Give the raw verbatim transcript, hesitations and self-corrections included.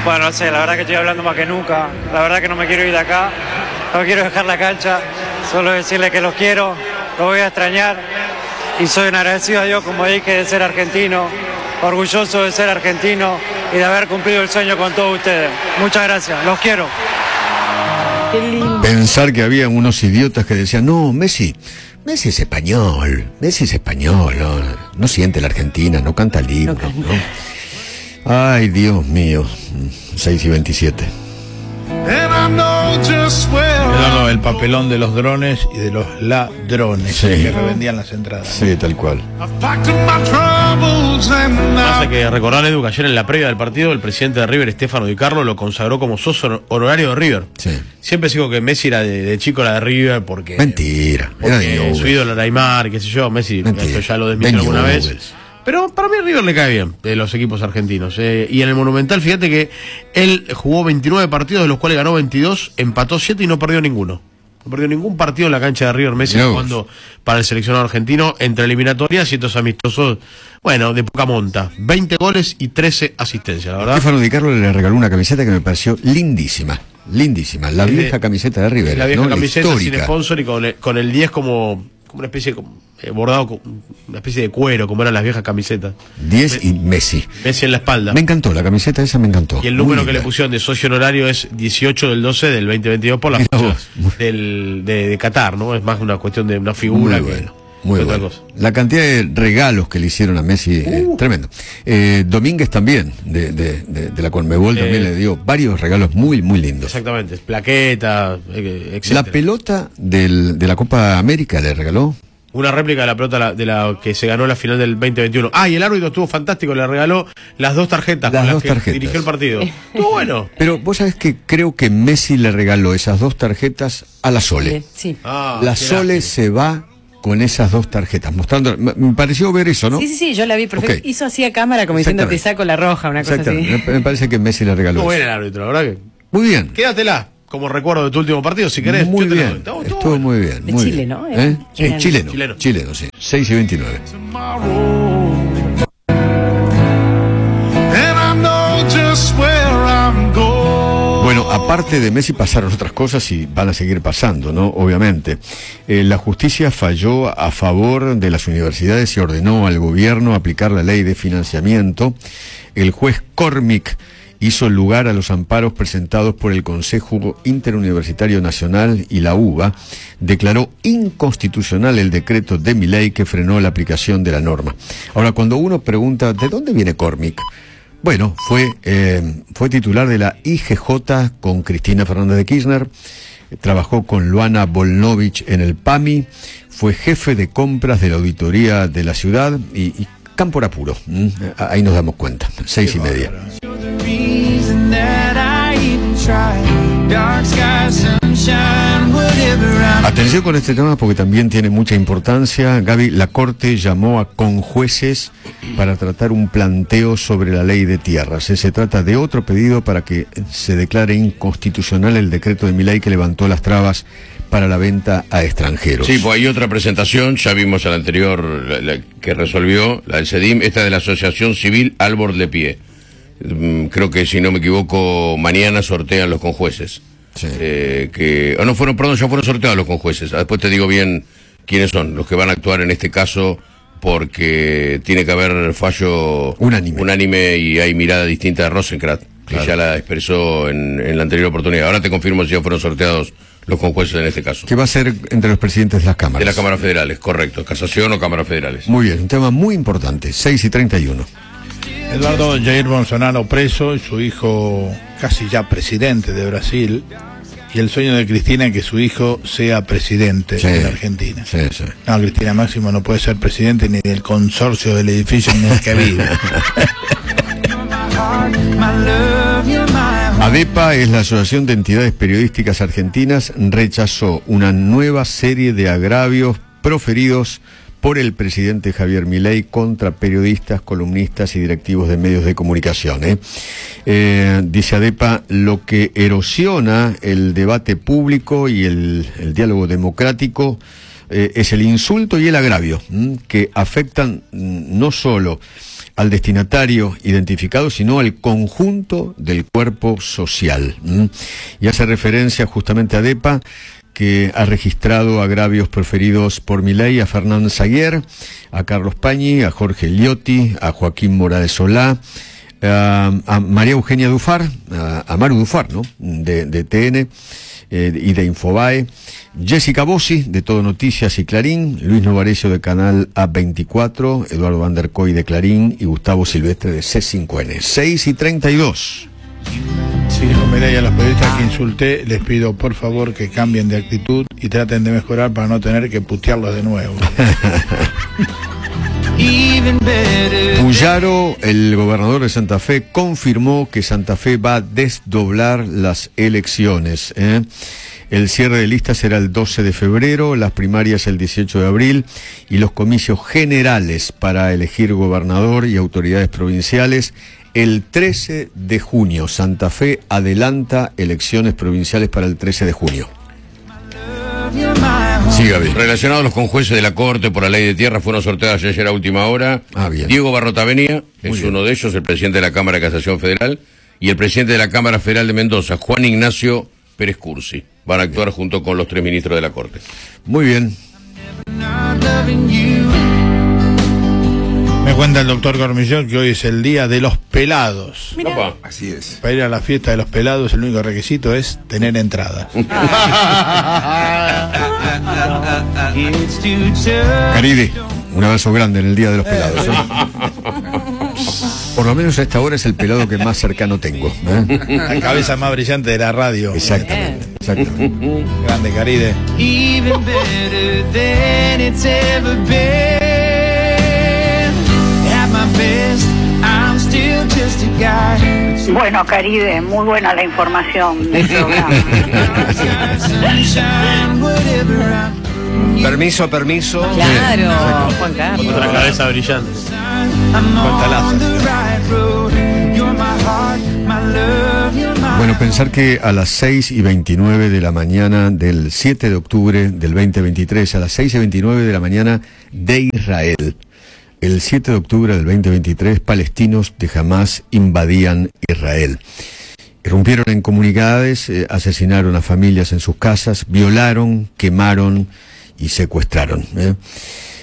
Bueno, no sé, la verdad que estoy hablando más que nunca. La verdad que no me quiero ir de acá. No quiero dejar la cancha. Solo decirle que los quiero, los voy a extrañar. Y soy un agradecido a Dios, como dije, de ser argentino. Orgulloso de ser argentino y de haber cumplido el sueño con todos ustedes. Muchas gracias, los quiero. Qué lindo. Pensar que había unos idiotas que decían, no, Messi, Messi es español, Messi es español, no, no siente la Argentina, no canta el himno, No ¿no? Ay, Dios mío, seis y veintisiete. Eduardo, el papelón de los drones y de los ladrones, Sí. que revendían las entradas. Sí, tal cual. Pasa que recordar, Edu, que ayer en la previa del partido el presidente de River, Stefano Di Carlo, lo consagró como socio honorario de River. Sí. Siempre digo que Messi era de, de chico era de River porque, Mentira, era de porque Newell's. su ídolo era Neymar, qué sé yo. Messi, Mentira. esto ya lo desmintió De alguna Newell's. vez. Pero para mí River le cae bien, de los equipos argentinos. Eh, y en el Monumental, fíjate que él jugó veintinueve partidos, de los cuales ganó veintidós, empató siete y no perdió ninguno. No perdió ningún partido en la cancha de River. Messi Mirá vos. jugando para el seleccionado argentino entre eliminatorias y estos amistosos, bueno, de poca monta. veinte goles y trece asistencias, la verdad. Stefano Di Carlo le regaló una camiseta que me pareció lindísima, lindísima, la Eh, vieja camiseta de River, La vieja ¿no? camiseta sin histórica. sponsor y con el, con el diez como, como una especie de eh, bordado, con una especie de cuero, como eran las viejas camisetas. diez y Messi. Messi en la espalda. Me encantó, la camiseta esa me encantó. Y el Muy número que linda. le pusieron de socio honorario es dieciocho del doce del veinte veintidós por la Mirá fecha vos. del, de, de Qatar, ¿no? Es más una cuestión de una figura Muy que, bueno, muy que otra bueno. cosa. La cantidad de regalos que le hicieron a Messi, eh, Uh. tremendo. Eh, Domínguez también, de, de, de, de la Conmebol, Eh. también le dio varios regalos muy, muy lindos. Exactamente, plaqueta, eh, etcétera. La pelota del, de la Copa América le regaló. Una réplica de la pelota la- de la que se ganó la final del veinte veintiuno. Ah, y el árbitro estuvo fantástico, le regaló las dos tarjetas Las con dos las que tarjetas. dirigió el partido. Estuvo bueno. Pero vos sabés que creo que Messi le regaló esas dos tarjetas a la Sole. Sí. Ah, La qué Sole lástima. se va con esas dos tarjetas, mostrando. Me, me pareció ver eso, ¿no? Sí, sí, sí, yo la vi perfecto. Ok. Hizo así a cámara como diciendo te Exactamente. saco la roja, una cosa así. Exactamente. Me, me parece que Messi le regaló Estuvo eso. bien el árbitro, la verdad que. Muy bien. Quédatela como recuerdo de tu último partido, si querés. Muy yo te la doy. bien. Estuvo- Estuvo, estuvo bueno. muy bien. De muy Chile, bien. ¿no? ¿Eh? Sí, Eran- chileno. Chileno. Chileno, sí. seis y veintinueve. Bueno, aparte de Messi pasaron otras cosas y van a seguir pasando, ¿no? Obviamente. Eh, la justicia falló a favor de las universidades y ordenó al gobierno aplicar la ley de financiamiento. El juez Cormick hizo lugar a los amparos presentados por el Consejo Interuniversitario Nacional y la U B A. Declaró inconstitucional el decreto de Milei que frenó la aplicación de la norma. Ahora, cuando uno pregunta, ¿de dónde viene Cormick? Bueno, fue, eh, fue titular de la I G J con Cristina Fernández de Kirchner, trabajó con Luana Volnovich en el P A M I, fue jefe de compras de la auditoría de la ciudad y, y cámpora puro. ¿Mm? Ahí nos damos cuenta, seis y media. Atención con este tema porque también tiene mucha importancia. Gaby, la Corte llamó a conjueces para tratar un planteo sobre la ley de tierras. Se trata de otro pedido para que se declare inconstitucional el decreto de Milei que levantó las trabas para la venta a extranjeros. Sí, pues hay otra presentación, ya vimos la anterior la, la que resolvió, la del CEDIM, esta de la Asociación Civil Árbol de Pie. Mm, Creo que si no me equivoco, mañana sortean los conjueces. Sí. Eh, que, oh, no fueron, perdón, ya fueron sorteados los conjueces. Ah, Después te digo bien quiénes son los que van a actuar en este caso, porque tiene que haber fallo Unánime. unánime y hay mirada distinta de Rosenkrantz, que Claro. ya la expresó en, en la anterior oportunidad. Ahora te confirmo si ya fueron sorteados los conjueces en este caso. Que va a ser entre los presidentes de las cámaras. De las cámaras federales, correcto. Casación o cámaras federales. Muy bien, un tema muy importante, seis y treinta y uno. Eduardo Jair Bolsonaro preso y su hijo casi ya presidente de Brasil, y el sueño de Cristina que su hijo sea presidente Sí, de la Argentina. Sí, sí. No, Cristina Máximo no puede ser presidente ni del consorcio del edificio en el que vive. ADEPA es la Asociación de Entidades Periodísticas Argentinas, rechazó una nueva serie de agravios proferidos por el presidente Javier Milei contra periodistas, columnistas y directivos de medios de comunicación. ¿eh? Eh, dice ADEPA, lo que erosiona el debate público y el, el diálogo democrático eh, es el insulto y el agravio, ¿m? que afectan mm, no solo al destinatario identificado, sino al conjunto del cuerpo social. ¿Mm? Y hace referencia justamente a DEPA, que ha registrado agravios proferidos por Milei a Fernán Saguier, a Carlos Pañi, a Jorge Liotti, a Joaquín Morales Solá, a, a María Eugenia Dufar, a, a Maru Dufar, ¿no?, de, de T N eh, y de Infobae, Jessica Bossi, de Todo Noticias y Clarín, Luis Novarecio, de Canal A veinticuatro, Eduardo Van der Koy, de Clarín, y Gustavo Silvestre, de C cinco N. seis y treinta y dos. Sí, Milei, a los periodistas que insulté, les pido por favor que cambien de actitud y traten de mejorar para no tener que putearlos de nuevo. Puyaro, el gobernador de Santa Fe, confirmó que Santa Fe va a desdoblar las elecciones. ¿eh? El cierre de listas será el doce de febrero, las primarias el dieciocho de abril y los comicios generales para elegir gobernador y autoridades provinciales el trece de junio. Santa Fe adelanta elecciones provinciales para el trece de junio. Sí, Gaby. Relacionados con jueces de la Corte por la ley de tierra fueron sorteados ayer a última hora. Ah, bien. Diego Barrotavenía es Muy bien. uno de ellos, el presidente de la Cámara de Casación Federal, y el presidente de la Cámara Federal de Mendoza, Juan Ignacio Pérez Cursi. Van a actuar bien junto con los tres ministros de la Corte. Muy bien. Me cuenta el doctor Cormillón que hoy es el día de los pelados. Opa. Así es. Para ir a la fiesta de los pelados el único requisito es tener entrada. Caride, un abrazo grande en el Día de los Pelados. ¿eh? Por lo menos a esta hora es el pelado que más cercano tengo. ¿eh? La cabeza más brillante de la radio. Exactamente, exactamente. Grande, Caride. Bueno, Caride, muy buena la información del programa. Permiso, permiso. Claro, Juan Carlos. Otra cabeza brillante. Cuánta lástima. Bueno, pensar que a las seis y veintinueve de la mañana del siete de octubre del veinte veintitrés, a las seis y veintinueve de la mañana de Israel, el siete de octubre del veinte veintitrés, palestinos de Hamás invadían Israel. Irrumpieron en comunidades, eh, asesinaron a familias en sus casas, violaron, quemaron y secuestraron. ¿eh?